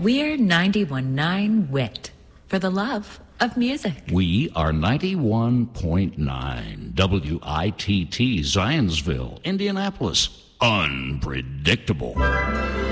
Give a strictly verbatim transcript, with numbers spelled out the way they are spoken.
We're ninety-one point nine W I T for the love of music. We are ninety-one point nine W I T T Zionsville, Indianapolis. Unpredictable.